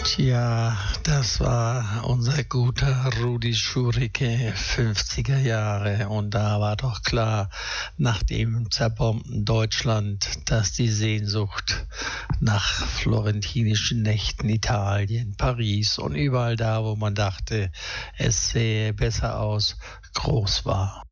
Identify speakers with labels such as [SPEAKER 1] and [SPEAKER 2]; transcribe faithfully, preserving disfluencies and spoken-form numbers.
[SPEAKER 1] Tja, das war unser guter Rudi Schurike, fünfziger Jahre. Und da war doch klar, nach dem zerbombten Deutschland, dass die Sehnsucht nach florentinischen Nächten, Italien, Paris und überall da, wo man dachte, es sähe besser aus, groß war.